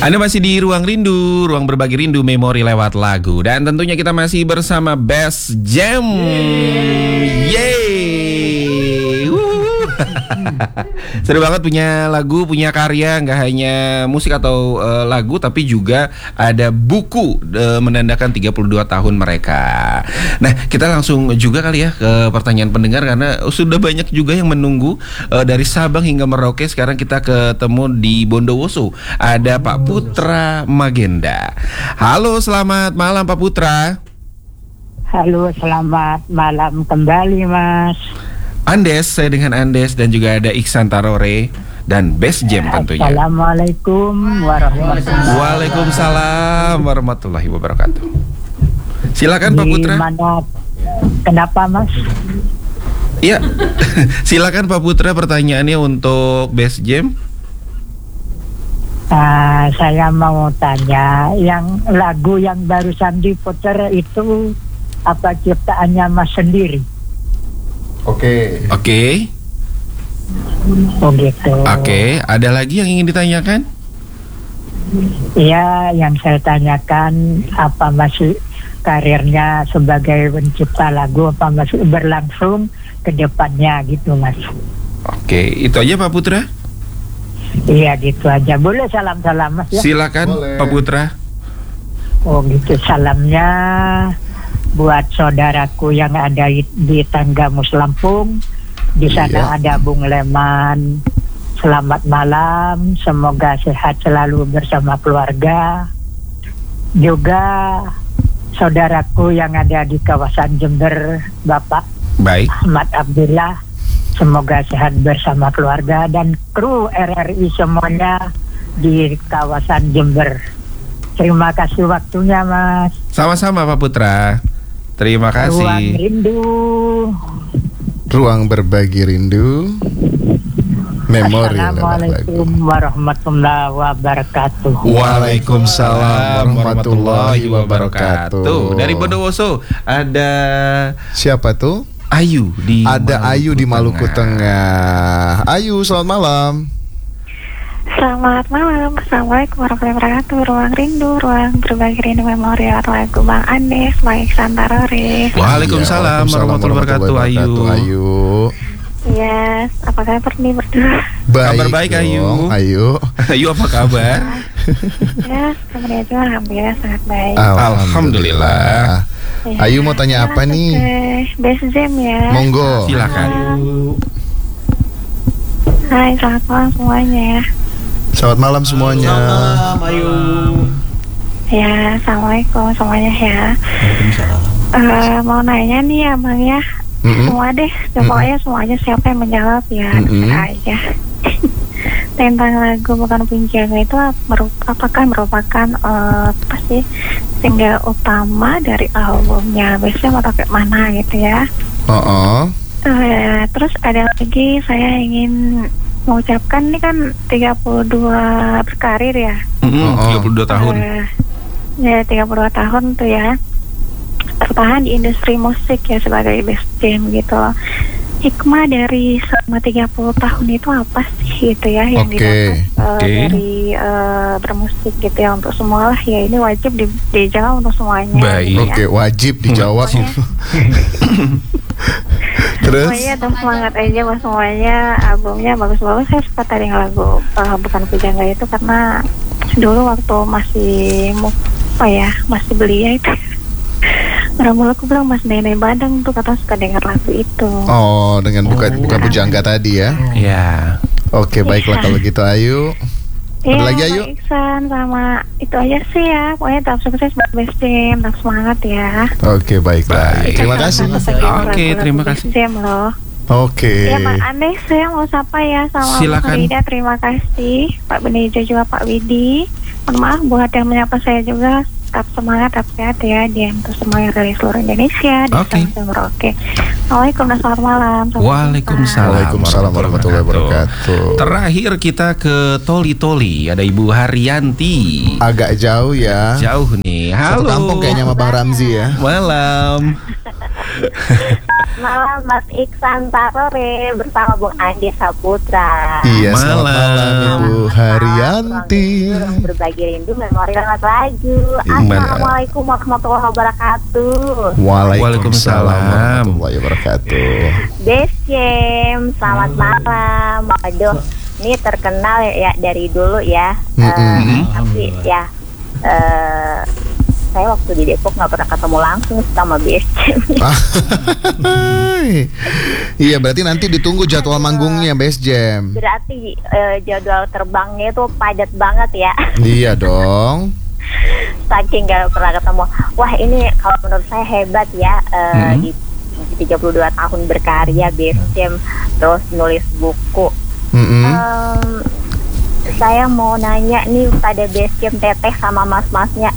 Anda masih di Ruang Rindu, ruang berbagi rindu memori lewat lagu. Dan tentunya kita masih bersama Best Jam. Yeay. Seru banget punya lagu, punya karya. Gak hanya musik atau lagu, tapi juga ada buku menandakan 32 tahun mereka. Nah, kita langsung juga kali ya ke pertanyaan pendengar, karena sudah banyak juga yang menunggu dari Sabang hingga Merauke. Sekarang kita ketemu di Bondowoso. Ada Pak Putra Magenda. Halo, selamat malam Pak Putra. Halo, selamat malam kembali Mas Andes, saya dengan Andes, dan juga ada Iksan Tarore dan Best Jam tentunya. Assalamualaikum warahmatullahi wabarakatuh. Waalaikumsalam warahmatullahi wabarakatuh. Silakan Pak Putra. Kenapa Mas? Iya. Silakan Pak Putra, pertanyaannya untuk Best Jam. Saya mau tanya, yang lagu yang barusan diputar itu apa ciptaannya Mas sendiri? Oke. Oh gitu. Oke, ada lagi yang ingin ditanyakan? Iya, yang saya tanyakan, apa masih karirnya sebagai pencipta lagu, apa masih berlangsung ke depannya gitu Mas? Oke, itu aja Pak Putra. Iya gitu aja. Boleh salam-salam Mas ya? Silakan. Boleh. Pak Putra. Oh gitu, salamnya buat saudaraku yang ada di Tanggamus Lampung. Di sana ada Bung Leman. Selamat malam, semoga sehat selalu bersama keluarga. Juga saudaraku yang ada di kawasan Jember, Bapak Ahmad Abdullah, semoga sehat bersama keluarga, dan kru RRI semuanya di kawasan Jember. Terima kasih waktunya Mas. Sama-sama Pak Putra. Terima kasih. Ruang Rindu, ruang berbagi rindu, memori lewat lagu. Assalamualaikum warahmatullahi wabarakatuh. Waalaikumsalam warahmatullahi wabarakatuh. Dari Bondowoso ada siapa tuh? Ayu di Ayu di Maluku Tengah. Ayu, selamat malam. Selamat malam. Assalamualaikum warahmatullahi wabarakatuh. Ruang Rindu, ruang berbagi rindu memori lagu Bang Andes, Bang Iksan Tarore. Waalaikumsalam warahmatullahi wabarakatuh. Ayu. Yes, apa kabar nih berdua? Kabar baik Ayu. Ayu apa kabar? Ya, kabarnya juga alhamdulillah sangat baik. Alhamdulillah. Ya, Ayu mau tanya apa nih? Best Jam ya. Monggo. Silakan. Hai, selamat malam semuanya ya. Selamat malam semuanya. Selamat malam Ayu. Ya, assalamualaikum semuanya ya. Mau nanya nih abang ya. Semua deh, pokoknya semuanya siapa yang menjawab ya, aja. Tentang lagu Bukan Penjaga itu apakah merupakan pasti single utama dari albumnya, biasanya atau kayak mana gitu ya? Terus ada lagi, saya ingin mengucapkan ini kan 32 berkarir ya. 32 tahun. Ya 32 tahun tuh ya, tertahan di industri musik ya sebagai Best Jam gitu loh. Hikmah dari selama 30 tahun itu apa sih gitu ya yang didapat dari bermusik gitu ya, untuk semua lah ya, ini wajib dijawab untuk semuanya. Baik. Gitu ya. Wajib dijawab. Terus? Semuanya dan semangat aja buat semuanya, albumnya bagus-bagus. Saya suka tadi lagu Bukan Pujangga itu karena dulu waktu masih belia itu orang aku bilang Mas Nenek Badang tuh kata suka dengar lagu itu. Oh, dengan bukan Pujangga tadi ya? Iya. Oke, baiklah kalau gitu Ayu. Ada lagi Ayu? Iksan sama itu aja sih ya. Pokoknya tetap sukses buat Best Jam, tetap semangat ya. Oke, baiklah. Terima kasih. Oke, terima kasih. Best Jam loh. Oke. Ya Pak Andes, saya mau sapa ya sama Pak Rida, terima kasih. Pak Benejo juga Pak Widi. Mohon maaf buat yang menyapa saya juga. Tetap semangat, tetap sehat ya, dia untuk semua yang dari seluruh Indonesia. Oke. Assalamualaikum dan selamat malam. Waalaikumsalam warahmatullahi wabarakatuh. Terakhir kita ke Toli. Ada Ibu Haryanti. Agak jauh ya. Jauh nih. Halo. Satu kampung kayaknya sama Bang Ramzi ya. Malam. Malam Mas Iksan Tarore bersama Bung Andi Saputra. Iya, selamat Malam. malam Ibu Haryanti. Berbagi rindu memori lewat lagu. Gimana? Assalamualaikum warahmatullahi wabarakatuh. Waalaikumsalam warahmatullahi wabarakatuh. Desiem, selamat malam. Aduh, ini terkenal ya dari dulu ya. Tapi ya saya waktu di Depok nggak pernah ketemu langsung sama Desiem. Iya, berarti nanti ditunggu jadwal manggungnya Best Jam. Berarti jadwal terbangnya itu padat banget ya. Iya dong. Saking nggak pernah ketemu. Wah, ini kalau menurut saya hebat ya. Di 32 tahun berkarya Desiem, terus nulis buku. Saya mau nanya nih pada Desiem, Teteh sama mas-masnya,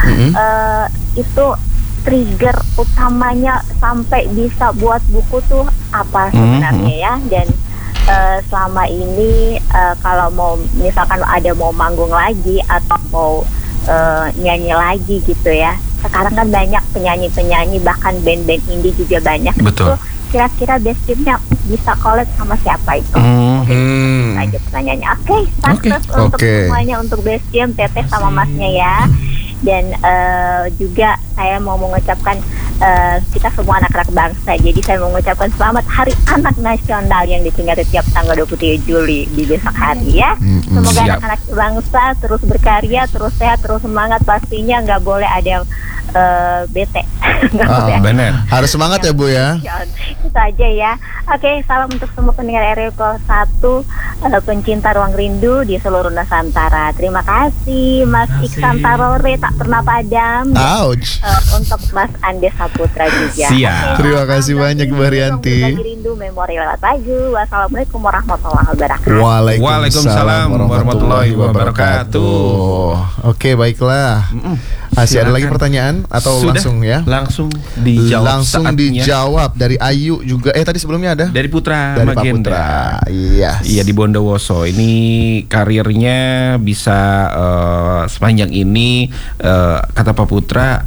itu trigger utamanya sampai bisa buat buku tuh apa sebenarnya ya? Dan selama ini kalau mau misalkan ada mau manggung lagi atau mau nyanyi lagi gitu ya, sekarang kan banyak penyanyi-penyanyi bahkan band-band indie juga banyak. Betul. Itu kira-kira Desiemnya bisa collab sama siapa itu? Aja pertanyaannya. Oke, sukses untuk semuanya, untuk Desiem, Teteh sama Masnya ya. Dan juga saya mau mengucapkan kita semua anak-anak bangsa. Jadi saya mau mengucapkan selamat Hari Anak Nasional yang diperingati tiap tanggal 23 Juli di besok hari ya. Semoga anak-anak bangsa terus berkarya, terus sehat, terus semangat. Pastinya nggak boleh ada yang bete. Benar. Harus semangat ya Bu ya. Itu aja ya. Oke, salam untuk semua pendengar RRI 1, pencinta ruang rindu di seluruh Nusantara. Terima kasih Mas Iksan Tarore, tak pernah padam. Ouch. Untuk Mas Andi Saputra juga. Siap. Terima kasih banyak Bu Haryanti. Berbagi rindu memori lewat lagu. Wassalamualaikum warahmatullahi wabarakatuh. Waalaikumsalam warahmatullahi wabarakatuh. Oke, baiklah. Masih ada lagi pertanyaan atau Sudah, langsung ya? Langsung dijawab. Langsung saatnya. dijawab dari Ayu juga. Tadi sebelumnya ada? Dari Putra Dari Pak Magenda. Putra. Iya. Iya, di Bondowoso. Ini karirnya bisa sepanjang ini, kata Pak Putra,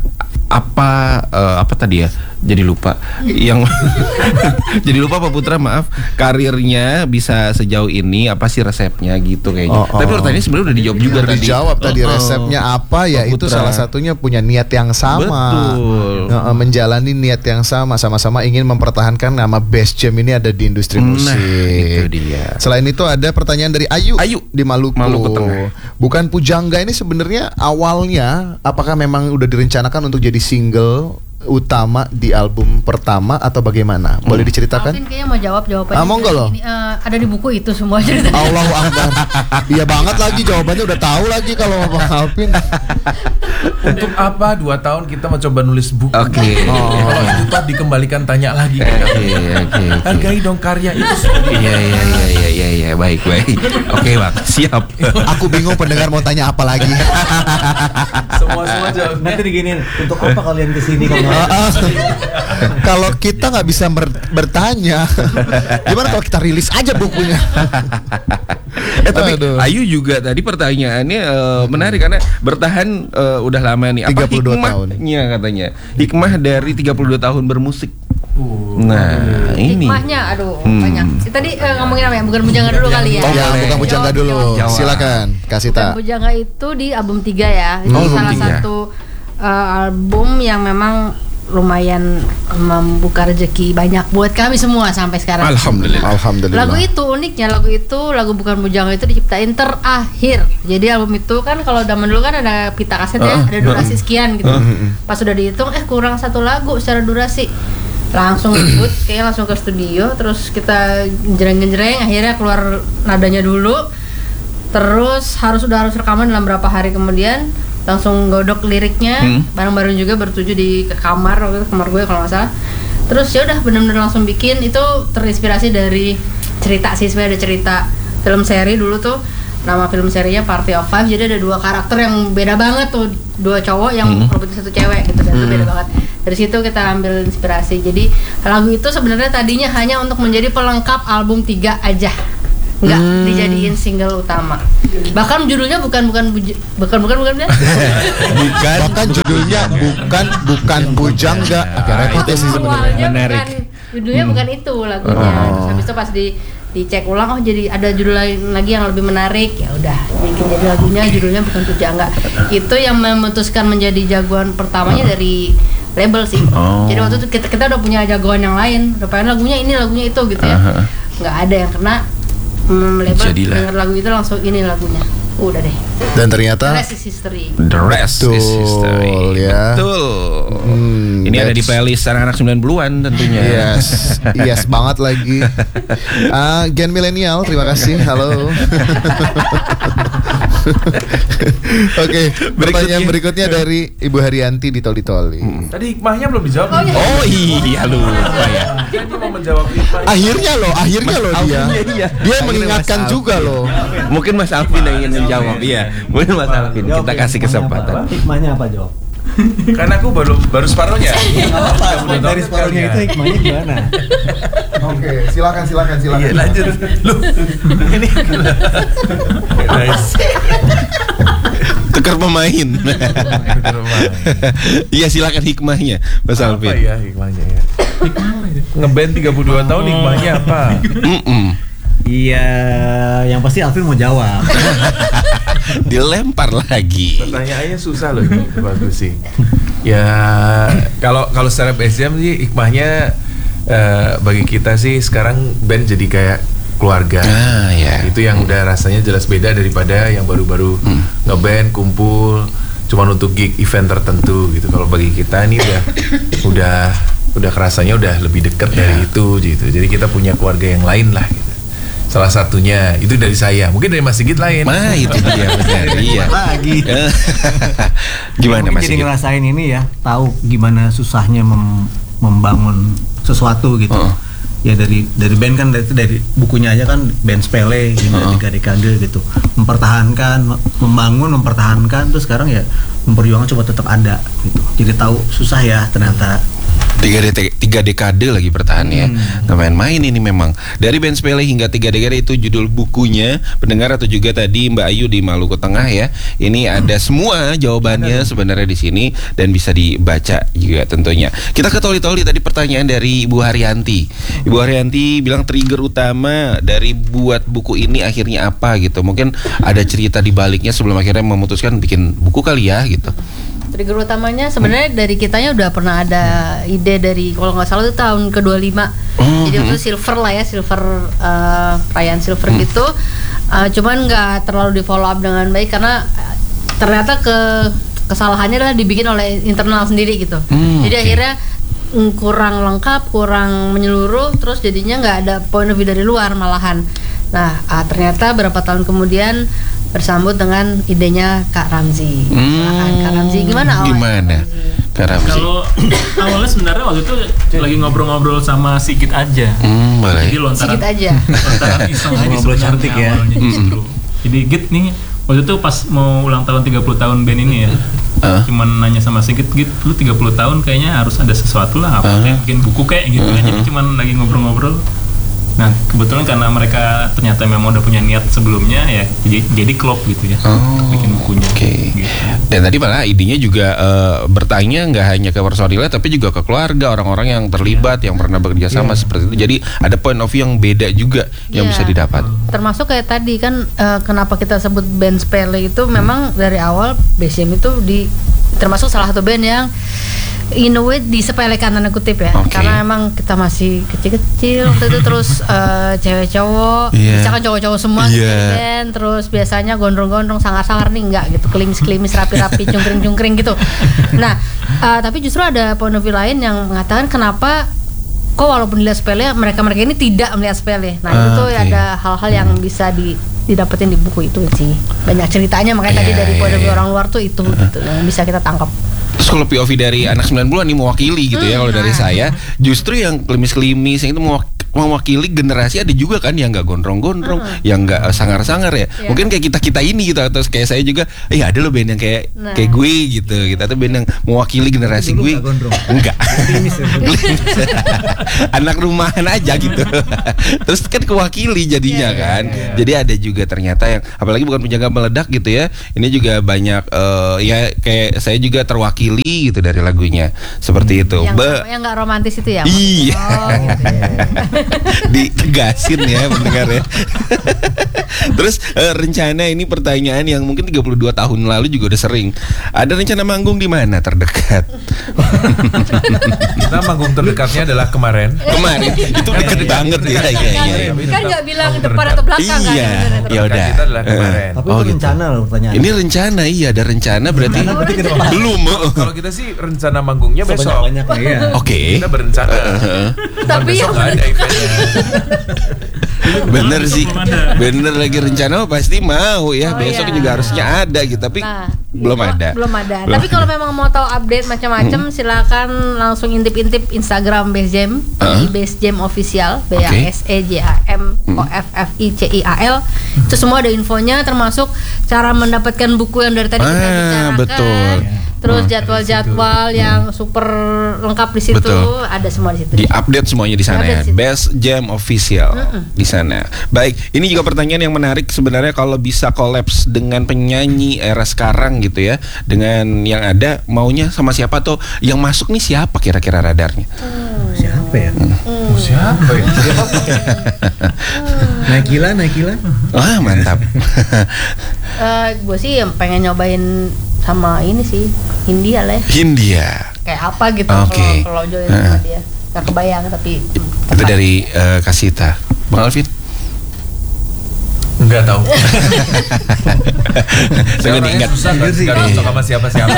apa tadi ya? Jadi lupa. Yang jadi lupa Pak Putra, maaf. Karirnya bisa sejauh ini apa sih resepnya gitu kayaknya. Tapi pertanyaannya sebenarnya udah dijawab juga Udah tadi. dijawab tadi resepnya apa ya? Pak Itu Putra. salah satunya punya niat yang sama. Betul. Menjalani niat yang sama-sama ingin mempertahankan nama Best Jam ini ada di industri musik. Itu dia. Selain itu ada pertanyaan dari Ayu di Maluku. Tengah. Bukan Pujangga ini sebenarnya awalnya apakah memang udah direncanakan untuk jadi single utama di album pertama atau bagaimana? Boleh diceritakan? Alvin kayaknya mau jawab jawabannya. Monggo loh. Ada di buku itu semua ceritanya. Allahu Akbar. Iya banget lagi jawabannya udah tahu lagi kalau Bang Alvin. Untuk apa 2 tahun kita mencoba nulis buku? Oke. Kalau itu toh dikembalikan tanya lagi. Oke. Hargai dong karya itu sendiri. Iya, baik. Oke, Bang. Siap. Aku bingung pendengar mau tanya apa lagi. Semua jawab. Nanti diginiin, untuk apa kalian kesini kalau Kalau kita nggak bisa bertanya, gimana kalau kita rilis aja bukunya? Tapi Aduh. Ayu juga tadi pertanyaannya menarik karena bertahan udah lama nih. Apa 32 tahun. hikmahnya katanya? Hikmah dari 32 tahun bermusik. Nah, ini. Hikmahnya, banyak. Tadi ngomongin apa ya? Bukan Pujangga dulu kali ya. Ya, bukan Pujangga dulu. Jawab. Silakan, kasih Bukan tahu. Pujangga itu di album 3 ya. Itu album salah 3. satu album yang memang lumayan membuka rezeki banyak buat kami semua sampai sekarang. Alhamdulillah. Lagu itu uniknya, lagu Bukan Pujangga itu diciptain terakhir. Jadi album itu kan kalau zaman dulu kan ada pita kaset ya, ada durasi sekian gitu. Pas sudah dihitung kurang 1 lagu secara durasi. Langsung ribut, kayaknya langsung ke studio, terus kita genjreng-genjreng, akhirnya keluar nadanya dulu. Terus harus rekaman dalam berapa hari kemudian, langsung godok liriknya, bareng-bareng juga bertujuh di kamar, waktu itu kamar gue kalau nggak salah. Terus ya udah benar-benar langsung bikin. Itu terinspirasi dari cerita sih, sebenarnya ada cerita film seri dulu tuh, nama film serinya Party of Five. Jadi ada 2 karakter yang beda banget tuh, 2 cowok yang merebut 1 cewek gitu, dan itu beda banget. Dari situ kita ambil inspirasi. Jadi lagu itu sebenarnya tadinya hanya untuk menjadi pelengkap album 3 aja. nggak dijadiin single utama. Bahkan judulnya bukan Bahkan judulnya bukan Bujangga. Agak repot ya sih sebenarnya. Menarik. Judulnya bukan itu lagunya. Terus habis itu pas dicek ulang, oh jadi ada judul lain lagi yang lebih menarik, ya udah bikin jadi lagunya judulnya bukan Bujangga. Itu yang memutuskan menjadi jagoan pertamanya dari label sih. Jadi waktu itu kita udah punya jagoan yang lain, udah pengen lagunya itu gitu ya. Nggak ada yang kena label denger lagu itu langsung ini lagunya. Udah deh. Dan ternyata The Rest is History. The Rest is History. Ya. Betul. Ini ada di playlist anak-anak 90-an tentunya. Yes banget lagi. Gen milenial, terima kasih. Halo. Oke, pertanyaan berikutnya dari Ibu Haryanti di Toli-Toli. Tadi hikmahnya belum dijawab. Oh iya lupa ya. Dia mau menjawab hikmahnya. Akhirnya loh dia mengingatkan juga loh. Mungkin Mas Alvin yang ingin menjawab. Iya, mungkin Mas Alvin. Kita kasih kesempatan. Hikmahnya apa jawab? Karena aku baru separuhnya. Dari separuhnya itu hikmahnya gimana? Oke, silakan. Iya, lanjut. Loh. Ini. Tukar pemain. Iya, silakan hikmahnya, Mas Alvin. Apa ya hikmahnya ya? Ngeband 32 tahun hikmahnya apa? Iya, yang pasti Alvin mau jawab. Dilempar lagi. Pertanyaannya susah loh ini, bagus sih. Ya kalau secara BSM sih hikmahnya bagi kita sih sekarang band jadi kayak keluarga. Ya. Itu yang udah rasanya jelas beda daripada yang baru-baru ngeband kumpul cuman untuk gig event tertentu gitu. Kalau bagi kita ini udah kerasanya udah lebih dekat dari itu gitu. Jadi kita punya keluarga yang lain lah gitu. Salah satunya itu dari saya, mungkin dari Mas Sigit lain. Nah itu dia benar. Iya. Lagi. Gimana Mas Jadi Sigit? ngerasain ini ya, tahu gimana susahnya membangun sesuatu gitu. Ya dari band kan dari bukunya aja kan band sepele gitu, 3 dekade gitu. Mempertahankan, mempertahankan, terus sekarang ya memperjuangkan coba tetap ada gitu. Jadi tahu susah ya ternyata. 3 dekade lagi bertahan ya. Nggak main-main ini memang. Dari band sepele hingga 3 dekade itu judul bukunya pendengar, atau juga tadi Mbak Ayu di Maluku Tengah ya. Ini ada semua jawabannya sebenarnya di sini dan bisa dibaca juga tentunya. Kita ke Toli-Toli, tadi pertanyaan dari Ibu Haryanti. Ibu Haryanti bilang trigger utama dari buat buku ini akhirnya apa gitu. Mungkin ada cerita di baliknya sebelum akhirnya memutuskan bikin buku kali ya gitu. Trigger utamanya sebenarnya dari kitanya udah pernah ada ide dari, kalau nggak salah itu tahun ke-25. Jadi itu silver lah ya, perayaan silver gitu. Cuman nggak terlalu di follow up dengan baik karena ternyata kesalahannya adalah dibikin oleh internal sendiri gitu. Jadi akhirnya kurang lengkap, kurang menyeluruh, terus jadinya nggak ada point of view dari luar malahan. Nah ternyata berapa tahun kemudian bersambut dengan idenya Kak Ramzi. Kak Ramzi gimana Kak Ramzi? Kalau awalnya sebenarnya waktu itu lagi ngobrol-ngobrol sama Sigit aja. Boleh. Jadi Sigit aja. lontaran iseng aja ngobrol cantik ya. Justru. Jadi Git nih waktu itu pas mau ulang tahun 30 tahun band ini ya. Cuman nanya sama Sigit, Git lu 30 tahun kayaknya harus ada sesuatu lah, apa kayak bikin buku kayak gitu kan. Jadi cuman lagi ngobrol-ngobrol. Nah kebetulan karena mereka ternyata memang udah punya niat sebelumnya ya, jadi klop gitu ya, bikin bukunya. Gitu. Dan tadi malah idenya juga bertanya nggak hanya ke personilnya tapi juga ke keluarga, orang-orang yang terlibat, yang pernah bekerja sama seperti itu. Jadi ada point of view yang beda juga yang bisa didapat. Termasuk kayak tadi kan kenapa kita sebut band sepele itu memang dari awal BSM itu termasuk salah satu band yang in a way disepelekan tanda kutip ya, karena emang kita masih kecil-kecil waktu itu, terus cewek cowok, misalkan cowok-cowok semua band, terus biasanya gondrong-gondrong, sangar-sangar nih enggak gitu, kelimis-kelimis, rapi-rapi, cungkring-cungkring gitu. Nah tapi justru ada point of view lain yang mengatakan kenapa kok walaupun dilihat sepele mereka-mereka ini tidak melihat sepele. Nah itu ada hal-hal yang bisa didapetin di buku itu sih, banyak ceritanya, makanya tadi dari point of view orang luar tuh itu gitu yang bisa kita tangkap. Terus kalau POV dari anak 90-an nih mewakili gitu ya, kalau dari saya justru yang klimis-klimis yang itu mewakili generasi, ada juga kan yang nggak gondrong-gondrong, yang nggak sangar-sangar ya. Mungkin kayak kita ini gitu, atau kayak saya juga, ada lo band yang kayak gue gitu. Kita tuh band yang mewakili generasi gue. Enggak. Anak rumahan aja gitu. Terus kan kewakili jadinya kan. Jadi ada juga ternyata yang apalagi bukan penjaga meledak gitu ya. Ini juga banyak ya kayak saya juga terwakili gitu dari lagunya. Seperti itu. Yang nggak romantis itu ya? Iya. Gitu ya. Ditegasin ya mendengar ya. Terus rencana ini pertanyaan yang mungkin 32 tahun lalu juga udah sering. Ada rencana manggung di mana terdekat? Kita manggung terdekatnya adalah kemarin. Itu deket banget ya. Iya. Kan nggak bilang depan atau belakang kan? Iya. Ya udah. Kita adalah kemarin. Tapi itu rencana loh pertanyaan. Ini rencana, ada rencana berarti belum. Kalau kita sih rencana manggungnya besok. Oke. Kita berencana. Tapi besok nggak ada eventnya. Bener sih, bener lagi rencana pasti mau ya. Besok juga harusnya ada gitu, tapi belum ada. Tapi kalau memang mau tahu update macam-macam, silakan langsung intip-intip Instagram Base Jam di Base Jam Official, BASEJAMOFFICIAL. Itu semua ada infonya, termasuk cara mendapatkan buku yang dari tadi kita bicarakan. Betul. Terus jadwal-jadwal yang super lengkap di situ, ada semua di situ. Di-update semuanya di sana ya. Base Jam Official di sana. Baik, ini juga pertanyaan yang menarik sebenarnya, kalau bisa kolaps dengan penyanyi era sekarang gitu ya, dengan yang ada, maunya sama siapa tuh? Yang masuk nih siapa kira-kira radarnya? Siapa ya? Siapa ya? Naikila. Wah, mantap. Gue sih yang pengen nyobain sama ini sih, Hindia lah ya. Hindia. Kayak apa gitu kalau join sama dia. Gak kebayang tapi itu dari Kasita. Bang Alvin? Enggak tahu. Saya nggak ingat. Enggak cocok sama siapa-siapa.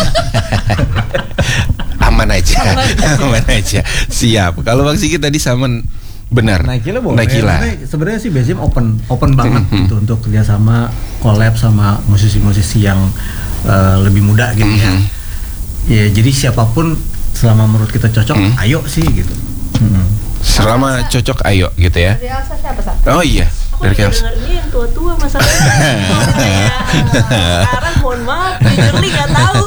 Aman aja. Siap. Kalau Bang Sigit tadi sama benar. Naikila boleh. Naikila. Sebenarnya sih Base Jam open banget gitu untuk kerjasama, collab sama musisi-musisi yang lebih muda gitu ya. Ya jadi siapapun selama menurut kita cocok, ayo sih gitu. Selama cocok ayo gitu ya. Dari Elsa siapa Sa? Oh iya. Dari Elsa. Dengernya yang tua-tua masalahnya. Sekarang mohon maaf, jujurly nggak tahu.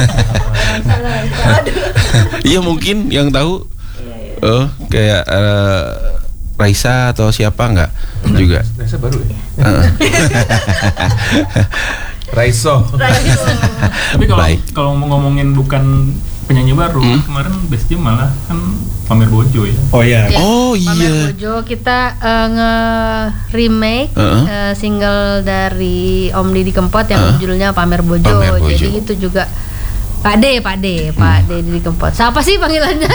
Iya mungkin yang tahu. Oh kayak Raisa atau siapa nggak juga. Raisa baru ya. Raiso. Tapi kalau ngomongin bukan penyanyi baru, kemarin Base Jam malah kan Pamer Bojo ya. Oh iya. Pamer Bojo kita nge-remake single dari Om Didi Kempot yang judulnya Pamer Bojo. Jadi itu juga Pak D Didi Kempot. Siapa sih panggilannya?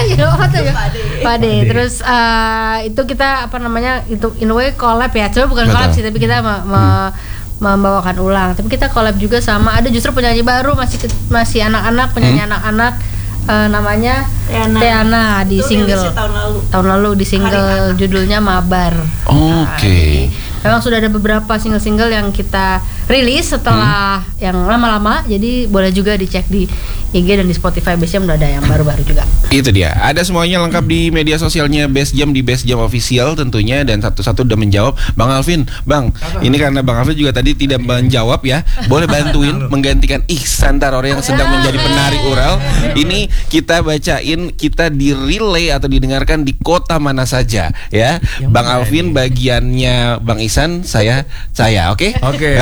Pak D. Terus itu kita itu in a way collab ya. Cuma bukan collab sih, tapi kita membawakan ulang. Tapi kita collab juga sama ada justru penyanyi baru, masih anak-anak, penyanyi anak-anak, namanya Teana di single tahun lalu di single judulnya Mabar. Oke. Memang sudah ada beberapa single-single yang kita rilis setelah yang lama-lama, jadi boleh juga dicek di IG dan di Spotify Base Jam udah ada yang baru-baru juga. Itu dia. Ada semuanya lengkap di media sosialnya Base Jam, di Base Jam Official tentunya, dan satu-satu udah menjawab. Bang Alvin, ini karena Bang Alvin juga tadi tidak menjawab ya, boleh bantuin menggantikan Ihsan Tarore yang sedang menjadi penari Ural. Ini kita bacain, kita di relay atau didengarkan di kota mana saja ya. Bang Alvin bagiannya Bang Ihsan, saya oke? Oke.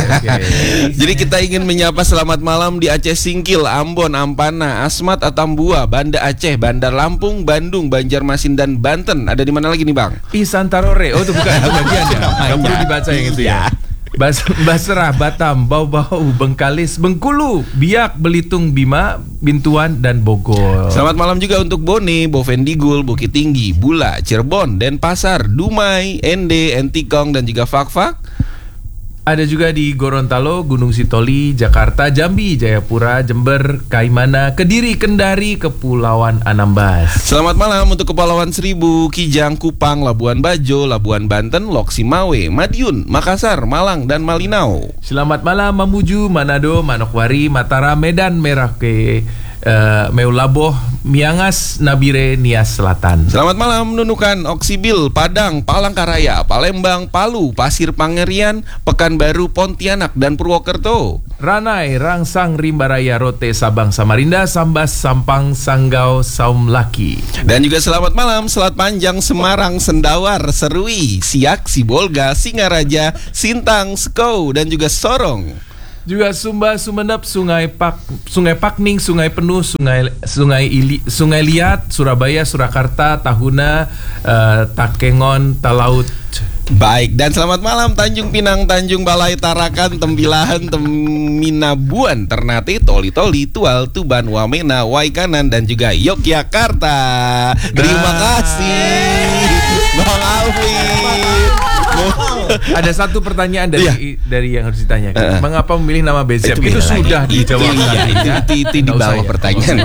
Jadi kita ingin menyapa selamat malam di Aceh Singkil, Ambon, Ampana, Asmat, Atambua, Banda Aceh, Bandar Lampung, Bandung, Banjarmasin, dan Banten. Ada di mana lagi nih Bang? Ihsan Tarore. Oh itu bukan bagian ya. Gak perlu dibaca yang itu ya. Basrah, Batam, Bau-Bau, Bengkalis, Bengkulu, Biak, Belitung, Bima, Bintuan, dan Bogor. Selamat malam juga untuk Bone, Bovendigul, Bukit Tinggi, Bula, Cirebon, Denpasar, Dumai, Ende, Entikong, dan juga Fak-Fak. Ada juga di Gorontalo, Gunung Sitoli, Jakarta, Jambi, Jayapura, Jember, Kaimana, Kediri, Kendari, Kepulauan Anambas. Selamat malam untuk Kepulauan Seribu, Kijang, Kupang, Labuan Bajo, Labuan Banten, Loksimawe, Madiun, Makassar, Malang, dan Malinau. Selamat malam Mamuju, Manado, Manokwari, Mataram, Medan, Merauke, Meulaboh Miangas Nabire Nias Selatan. Selamat malam Nunukan, Oksibil, Padang, Palangkaraya, Palembang, Palu, Pasir Pangerian, Pekanbaru, Pontianak, dan Purwokerto. Ranai, Rangsang, Rimbaraya, Rote, Sabang, Samarinda, Sambas, Sampang, Sanggau, Saumlaki. Dan juga selamat malam Selat Panjang, Semarang, Sendawar, Serui, Siak, Sibolga, Singaraja, Sintang, Sekou, dan juga Sorong. Juga Sumba, Sumenep, Sungai Pakning, Sungai Penuh, Sungai Liat, Surabaya, Surakarta, Tahuna, Takengon, Talaut. Baik, dan selamat malam Tanjung Pinang, Tanjung Balai, Tarakan, Tembilahan, Teminabuan, Ternate, Toli-Toli, Tual, Tuban, Wamena, Waikanan, dan juga Yogyakarta. Terima kasih Bang Alvin. Ada satu pertanyaan dari yang harus ditanyakan. Mengapa memilih nama Bezep? Itu sudah dijawab. Itu di bawah pertanyaan.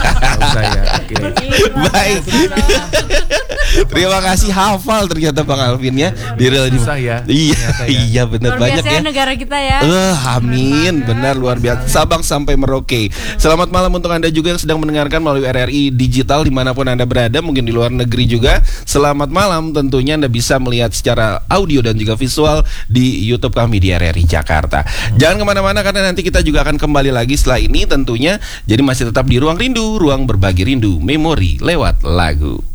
Baik. Terima kasih, hafal ternyata Bang Alvin ya. Susah ya. Iya benar, banyak ya. Negara kita ya. Amin, benar, luar biasa. Sabang sampai Merauke. Selamat malam untuk Anda juga yang sedang mendengarkan melalui RRI Digital dimanapun Anda berada, mungkin di luar negeri juga. Selamat malam, tentunya Anda bisa melihat secara audio dan juga visual di YouTube kami di RRI Jakarta. Jangan kemana-mana karena nanti kita juga akan kembali lagi setelah ini tentunya. Jadi masih tetap di Ruang Rindu, ruang berbagi rindu, memori lewat lagu.